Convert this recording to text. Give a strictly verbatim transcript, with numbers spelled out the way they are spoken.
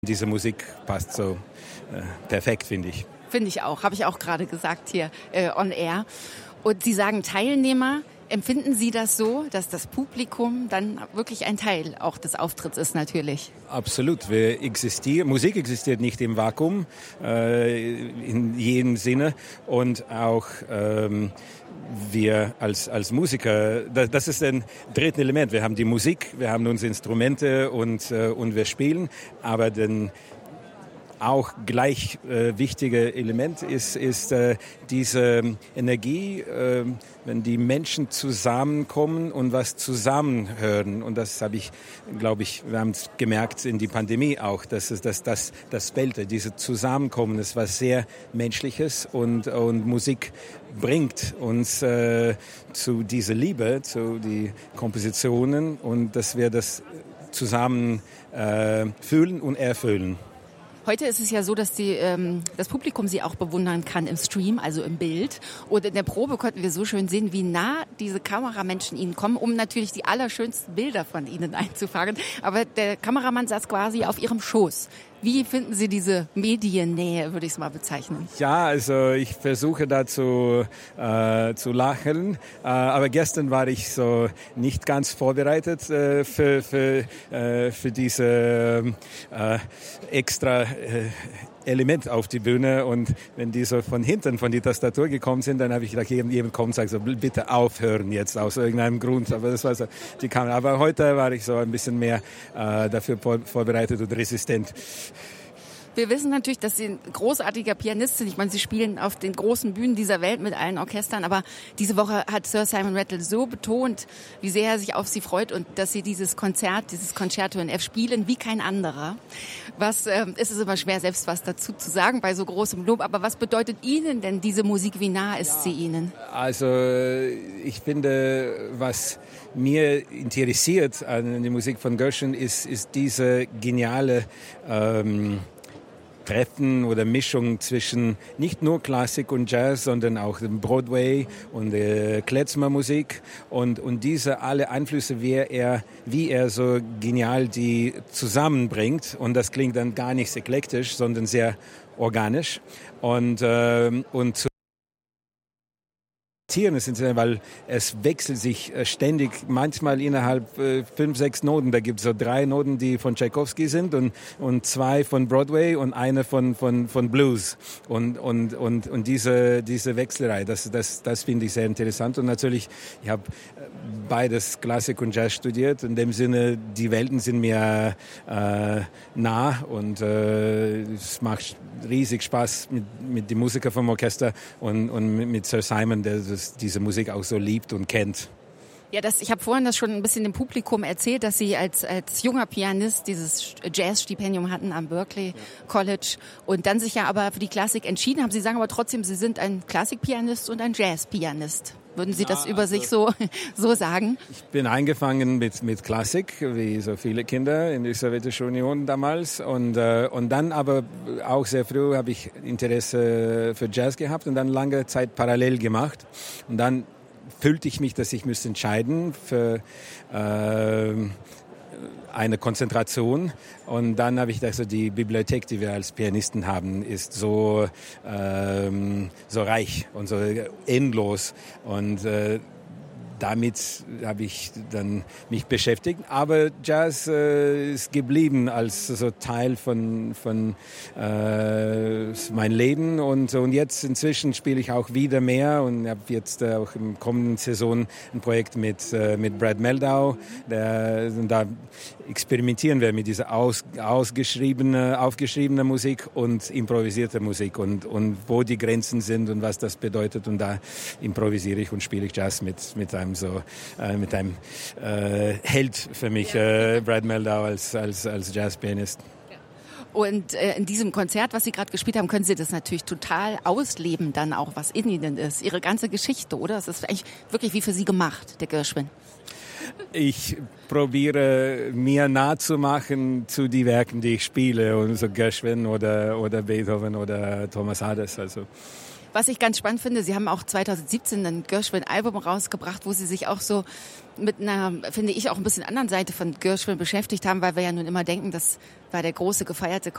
Diese Musik passt so äh, perfekt, finde ich. Finde ich auch, habe ich auch gerade gesagt hier äh, on air. Und Sie sagen Teilnehmer. Empfinden Sie das so, dass das Publikum dann wirklich ein Teil auch des Auftritts ist natürlich? Absolut. Wir existieren. Musik existiert nicht im Vakuum, äh, in jedem Sinne. Und auch ähm, wir als, als Musiker, das, das ist ein drittes Element. Wir haben die Musik, wir haben unsere Instrumente und, äh, und wir spielen. Aber den auch gleich äh, wichtige Element ist, ist äh, diese Energie, äh, wenn die Menschen zusammenkommen und was zusammenhören. Und das habe ich, glaube ich, wir haben es gemerkt in die Pandemie auch, dass es das, das, das Fehlte, diese Zusammenkommen, das war sehr Menschliches und, und Musik bringt uns äh, zu dieser Liebe, zu die Kompositionen und dass wir das zusammen äh, fühlen und erfüllen. Heute ist es ja so, dass die, ähm, das Publikum Sie auch bewundern kann im Stream, also im Bild. Und in der Probe konnten wir so schön sehen, wie nah diese Kameramenschen Ihnen kommen, um natürlich die allerschönsten Bilder von Ihnen einzufangen. Aber der Kameramann saß quasi auf Ihrem Schoß. Wie finden Sie diese Mediennähe, würde ich es mal bezeichnen? Ja, also ich versuche da zu, äh, zu lachen, äh, aber gestern war ich so nicht ganz vorbereitet äh, für, für, äh, für diese äh, extra äh, Element auf die Bühne und wenn die so von hinten von die Tastatur gekommen sind, dann habe ich gedacht, jemand kommt und sagt so, bitte aufhören jetzt aus irgendeinem Grund, aber das war so die Kamera. Aber heute war ich so ein bisschen mehr äh, dafür vorbereitet und resistent. Wir wissen natürlich, dass Sie ein großartiger Pianist sind. Ich meine, Sie spielen auf den großen Bühnen dieser Welt mit allen Orchestern. Aber diese Woche hat Sir Simon Rattle so betont, wie sehr er sich auf Sie freut und dass Sie dieses Konzert, dieses Concerto in F spielen wie kein anderer. Was äh, ist es immer schwer, selbst was dazu zu sagen bei so großem Lob. Aber was bedeutet Ihnen denn diese Musik? Wie nah ist sie Ihnen? Also ich finde, was mir interessiert an der Musik von Gershwin ist, ist diese geniale ähm, Treffen oder Mischung zwischen nicht nur Klassik und Jazz, sondern auch dem Broadway und der Klezmer-Musik und, und diese alle Einflüsse, wie er, wie er so genial die zusammenbringt. Und das klingt dann gar nicht eklektisch, sondern sehr organisch. Und, äh, und zu weil es wechselt sich ständig, manchmal innerhalb äh, fünf, sechs Noten. Da gibt es so drei Noten, die von Tchaikovsky sind und, und zwei von Broadway und eine von, von, von Blues. Und, und, und, und diese, diese Wechselerei, das, das, das finde ich sehr interessant. Und natürlich, ich habe beides Klassik und Jazz studiert. In dem Sinne, die Welten sind mir äh, nah und äh, es macht riesig Spaß mit, mit den Musikern vom Orchester und, und mit, mit Sir Simon, der das diese Musik auch so liebt und kennt. Ja, das, ich habe vorhin das schon ein bisschen dem Publikum erzählt, dass Sie als, als junger Pianist dieses Jazz-Stipendium hatten am Berklee College und dann sich ja aber für die Klassik entschieden haben. Sie sagen aber trotzdem, Sie sind ein Klassikpianist und ein Jazzpianist. Würden Sie ja, das über also, sich so, so sagen? Ich bin angefangen mit, mit Klassik, wie so viele Kinder in der Sowjetischen Union damals. Und, äh, und dann aber auch sehr früh habe ich Interesse für Jazz gehabt und dann lange Zeit parallel gemacht. Und dann fühlte ich mich, dass ich müsste entscheiden für äh, eine Konzentration. Und dann habe ich gedacht, so die Bibliothek, die wir als Pianisten haben, ist so, ähm, so reich und so endlos. Und äh, damit habe ich dann mich beschäftigt. Aber Jazz äh, ist geblieben als so Teil von, von äh, mein Leben. Und, und jetzt inzwischen spiele ich auch wieder mehr und habe jetzt äh, auch im kommenden Saison ein Projekt mit, äh, mit Brad Meldau. Der, da experimentieren wir mit dieser aus, ausgeschriebene, aufgeschriebene Musik und improvisierte Musik und, und wo die Grenzen sind und was das bedeutet. Und da improvisiere ich und spiele ich Jazz mit, mit einem so äh, mit einem äh, Held für mich, äh, Brad Meldau als, als, als Jazzpianist. Und äh, in diesem Konzert, was Sie gerade gespielt haben, können Sie das natürlich total ausleben, dann auch, was in Ihnen ist. Ihre ganze Geschichte, oder? Das ist eigentlich wirklich wie für Sie gemacht, der Gershwin. Ich probiere mir nahe zu machen zu den Werken, die ich spiele, und so Gershwin oder, oder Beethoven oder Thomas Hades, also. Was ich ganz spannend finde, Sie haben auch zwanzig siebzehn ein Gershwin-Album rausgebracht, wo Sie sich auch so mit einer, finde ich, auch ein bisschen anderen Seite von Gershwin beschäftigt haben, weil wir ja nun immer denken, das war der große gefeierte